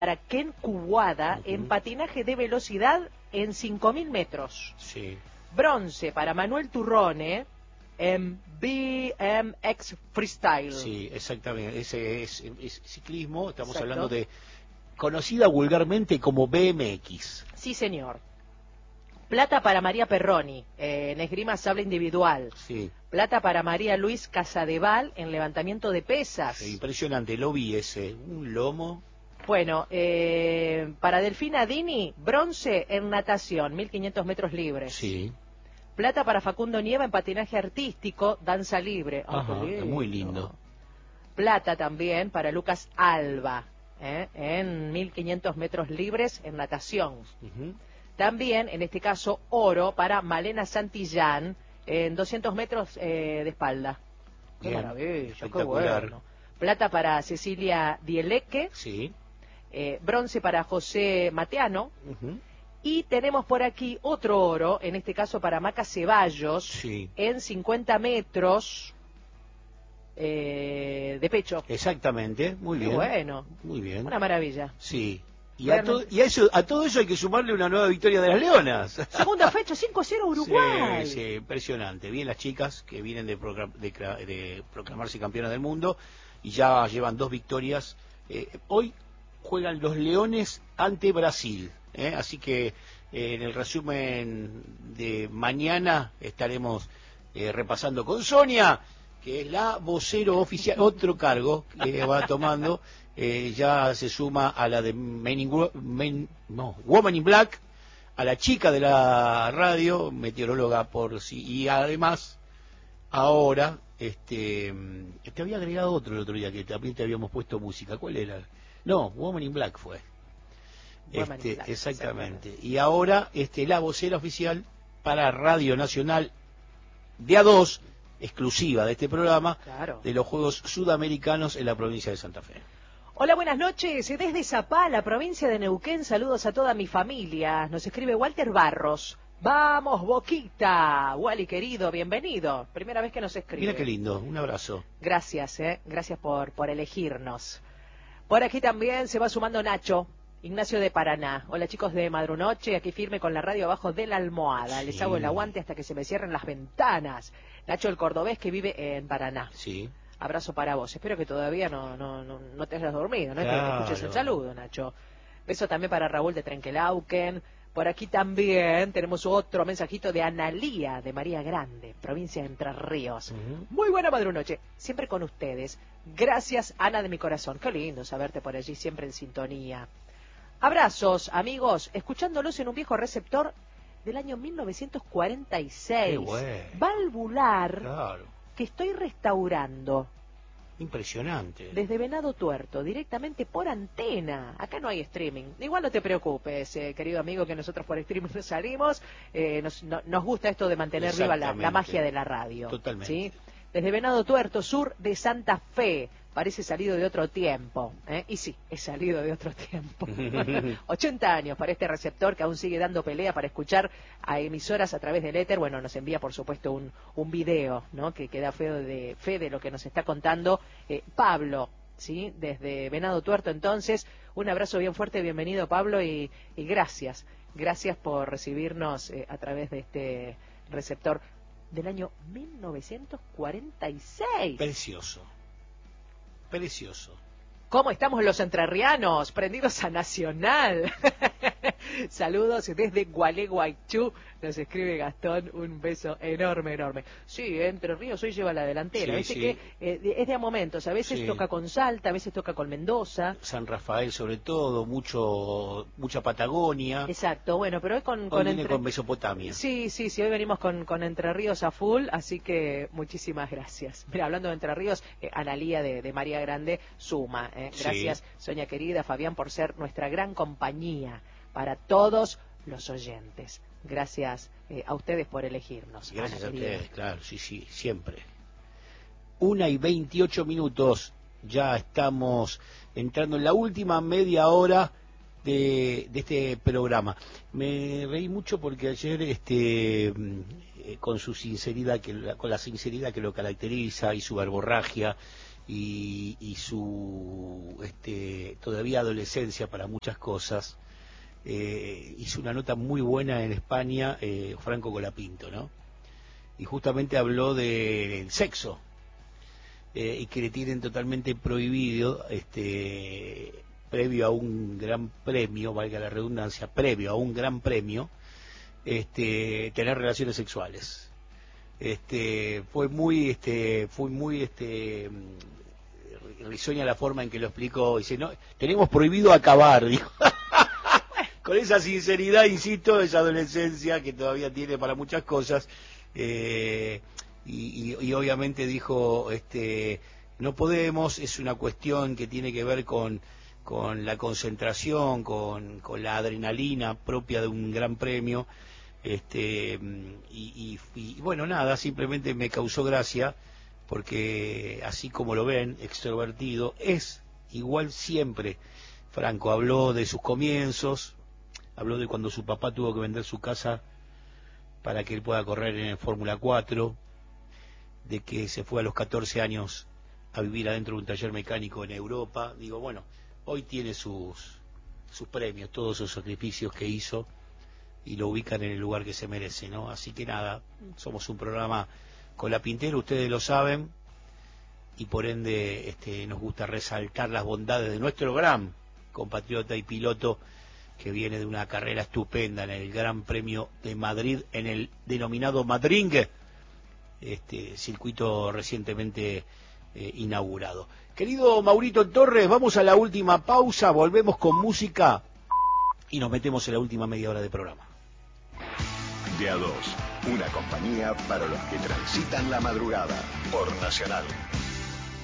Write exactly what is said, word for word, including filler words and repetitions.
para Ken Kuwada Uh-huh. en patinaje de velocidad en cinco mil metros. Sí. Bronce para Manuel Turrone en B M X Freestyle. Sí, exactamente. Ese es, es ciclismo, estamos Exacto. hablando de, conocida vulgarmente como B M X. Sí, señor. Plata para María Perroni eh, en esgrima sable individual. Sí. Plata para María Luis Casadeval en levantamiento de pesas. Sí, impresionante, lo vi ese, un lomo. Bueno, eh, para Delfina Dini, bronce en natación, mil quinientos metros libres. Sí. Plata para Facundo Nieva en patinaje artístico, danza libre. Oh, Ajá, qué muy lindo. Plata también para Lucas Alba, ¿eh? en mil quinientos metros libres en natación. Uh-huh. También, en este caso, oro para Malena Santillán en doscientos metros eh, de espalda. Qué Bien, maravilla, qué espectacular. bueno. Plata para Cecilia Dieleque. Sí. Eh, bronce para José Mateano. Uh-huh. Y tenemos por aquí otro oro, en este caso para Maca Ceballos, Sí. en cincuenta metros eh, de pecho. Exactamente, muy Qué bien. bueno. Muy bien. Una maravilla. Sí. Y, a, to Realmente. y a, eso, a todo eso hay que sumarle una nueva victoria de las Leonas. Segunda fecha, cinco cero Uruguay. Sí, sí, impresionante. Bien las chicas que vienen de, proclam de, de proclamarse campeonas del mundo y ya llevan dos victorias. Eh, hoy juegan los Leones ante Brasil. ¿eh? Así que eh, en el resumen de mañana estaremos eh, repasando con Sonia, que es la vocero oficial, otro cargo que va tomando. Eh, ya se suma a la de Men in, Men, no, Woman in Black, a la chica de la radio, meteoróloga por sí, y además ahora este te había agregado otro el otro día que también te habíamos puesto música. ¿Cuál era? No, Woman in Black fue. Woman Este, in Black, exactamente. exactamente. Y ahora este la vocera oficial para Radio Nacional de A dos, exclusiva de este programa, claro, de los Juegos Sudamericanos en la provincia de Santa Fe. Hola, buenas noches. Desde Zapala, provincia de Neuquén, saludos a toda mi familia. Nos escribe Walter Barros. Vamos, Boquita. Wally, querido, bienvenido. Primera vez que nos escribe. Mira qué lindo, un abrazo. Gracias, eh. Gracias por, por elegirnos. Por aquí también se va sumando Nacho, Ignacio de Paraná. Hola, chicos de Madrunoche, aquí firme con la radio abajo de la almohada. Sí. Les hago el aguante hasta que se me cierren las ventanas. Nacho, el cordobés que vive en Paraná. Sí. Abrazo para vos. Espero que todavía no, no, no, no te hayas dormido, ¿no? Claro. Que te escuches el saludo, Nacho. Beso también para Raúl de Trenquelauquen. Por aquí también tenemos otro mensajito de Analía, de María Grande, provincia de Entre Ríos. Uh-huh. Muy buena madrunoche, siempre con ustedes. Gracias, Ana de mi corazón. Qué lindo saberte por allí, siempre en sintonía. Abrazos, amigos, escuchándolos en un viejo receptor del año mil novecientos cuarenta y seis. Qué bueno. Valvular. Claro. Que estoy restaurando. Impresionante. Desde Venado Tuerto, directamente por antena. Acá no hay streaming. Igual no te preocupes, eh, querido amigo, que nosotros por streaming no salimos. Eh, nos, no, nos gusta esto de mantener viva la, la magia de la radio. Totalmente. ¿Sí? Desde Venado Tuerto, sur de Santa Fe. Parece salido de otro tiempo. ¿eh? Y sí, es salido de otro tiempo. ochenta años para este receptor que aún sigue dando pelea para escuchar a emisoras a través del éter. Bueno, nos envía, por supuesto, un, un video, ¿no? Que, que da fe de, fe de lo que nos está contando eh, Pablo, ¿sí? Desde Venado Tuerto, entonces. Un abrazo bien fuerte, bienvenido, Pablo, y, y gracias. Gracias por recibirnos eh, a través de este receptor del año mil novecientos cuarenta y seis. Precioso. Precioso. ¿Cómo estamos los entrerrianos? Prendidos a Nacional. Saludos desde Gualeguaychú. Nos escribe Gastón, un beso enorme, enorme. Sí, Entre Ríos hoy lleva la delantera. Sí, Viste sí. que eh, es de a momentos. A veces Sí. toca con Salta, a veces toca con Mendoza. San Rafael sobre todo, mucho mucha Patagonia. Exacto, bueno, pero hoy con... Hoy con, viene entre... con Mesopotamia. Sí, sí, sí, hoy venimos con, con Entre Ríos a full, así que muchísimas gracias. Mira, hablando de Entre Ríos, eh, Analía de, de María Grande suma. Eh. Gracias, Sí. Sonia querida, Fabián, por ser nuestra gran compañía para todos los oyentes. Gracias eh, a ustedes por elegirnos. Gracias Ana, a querida. ustedes, claro, sí, sí, siempre. Una y veintiocho minutos, ya estamos entrando en la última media hora de, de este programa. Me reí mucho porque ayer, este, eh, con su sinceridad, que con la sinceridad que lo caracteriza y su verborragia y, y su este, todavía adolescencia para muchas cosas, eh, hizo una nota muy buena en España, eh, Franco Colapinto, ¿no? Y justamente habló del sexo, eh, y que le tienen totalmente prohibido, este, previo a un gran premio, valga la redundancia, previo a un gran premio, este, tener relaciones sexuales. Este, fue muy, este, fue muy, este, risueña la forma en que lo explicó. Dice, no, tenemos prohibido acabar, dijo. Con esa sinceridad, insisto, esa adolescencia que todavía tiene para muchas cosas, eh, y, y, y obviamente dijo, este, no podemos, es una cuestión que tiene que ver con, con la concentración, con, con la adrenalina propia de un gran premio. Este, y, y, y bueno, nada, simplemente me causó gracia porque así como lo ven, extrovertido, es igual siempre. Franco habló de sus comienzos, habló de cuando su papá tuvo que vender su casa para que él pueda correr en el Fórmula cuatro, de que se fue a los catorce años a vivir adentro de un taller mecánico en Europa. Digo, bueno, hoy tiene sus, sus premios, todos esos sacrificios que hizo, y lo ubican en el lugar que se merece, ¿no? Así que nada, somos un programa colapintero, ustedes lo saben, y por ende este, nos gusta resaltar las bondades de nuestro gran compatriota y piloto que viene de una carrera estupenda en el Gran Premio de Madrid, en el denominado Madrid, este circuito recientemente eh, inaugurado. Querido Maurito Torres, vamos a la última pausa, volvemos con música y nos metemos en la última media hora de programa. De a dos, una compañía para los que transitan la madrugada por Nacional.